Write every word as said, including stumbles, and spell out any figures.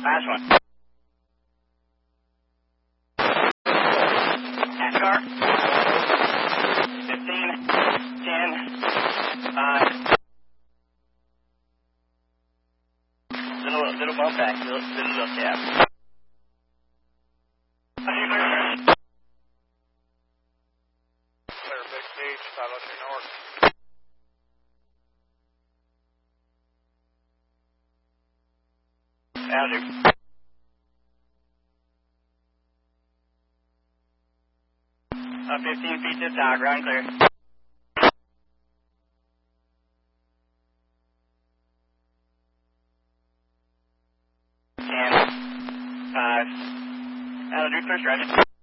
Last one. NASCAR. fifteen, ten, five. Little, little bump back, little, little, little tap. Clear Big Beach, five oh two North. Altitude. Uh, fifteen feet to dock, run clear. ten, five. Altitude clear, stretch.